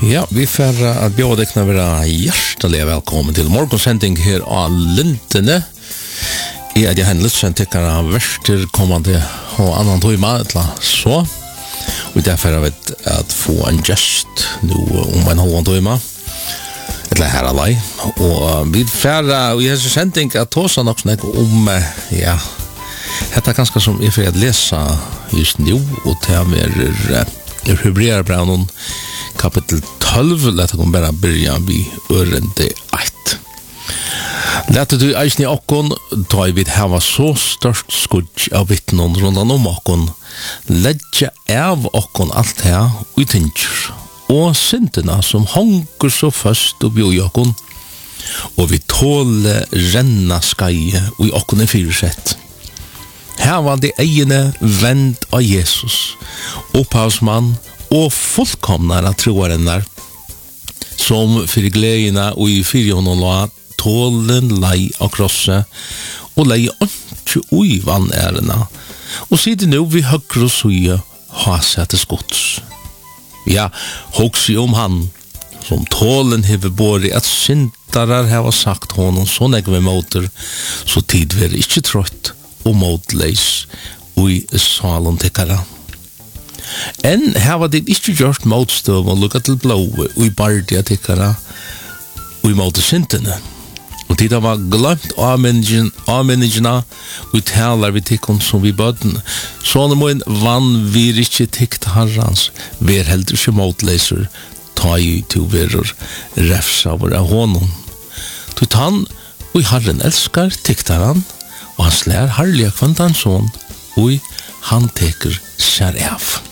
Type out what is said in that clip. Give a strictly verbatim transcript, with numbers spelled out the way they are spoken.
Ja, vi får uh, bjuda deg til å være hjertelig velkommen til morgonsending her av Lintene. Jeg er en lysten til å være kommende og annan tøyma, eller så. Og derfor har vi at få en gest nå om en halvan tøyma. Eller her alai. Og vi får uh, i hese sending at tåsa nok snakke om, uh, ja, dette er ganske som jeg får lese just nå, og til er uh, Hebreerbrevnen kapitel tolv, lett å bare byrja vi ørende ett. Lett du eisni okkon, da vi hava så størst skudd av vittnen rundan om okkon, ledja av okkon alt her og tinsjer, og syndena som hongur så først og bjoi okkon, og vi tåle renna skeie og i okkon er fyrsett. Her var det egene vend av Jesus, opphavsmann og fullkomnare troarennar, som fyrir gledina og i fyrir honom la tålen lei av krosset, og lei ikke ui vannærena, og siden nu vi høgre og suge ha sett skots. Ja, hoksi om han, som tålen hever båri at syndarar hava sagt honom så negve måter, så tid vi ikke trøtt og måtleis og i salen tekkara. En her var det ikke gjort motstøv og lukket til blåe og i bardia tikkara og i måte syntene. Og tida var glemt avmenningene og taler vi tikkene som vi bøtten. Sånne må en vann vir ikke tikkt herrans, ver heldur ikke motleser, ta i to verur refsa våre hånden. Tut han og herren elskar tiktar han, og han slær herlige kvantans sånn, og han teker sær av.